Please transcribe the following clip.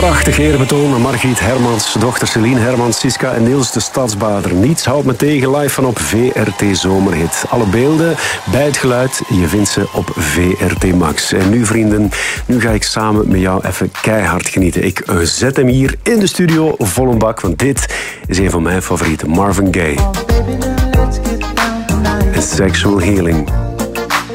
Prachtig eerbetoon aan Margriet Hermans, dochter Celine Hermans, Siska en Niels de Stadsbader. Niets houdt me tegen, live van op VRT Zomerhit. Alle beelden bij het geluid, je vindt ze op VRT Max. En nu vrienden, nu ga ik samen met jou even keihard genieten. Ik zet hem hier in de studio vol een bak, want dit is een van mijn favorieten, Marvin Gaye. En Sexual Healing.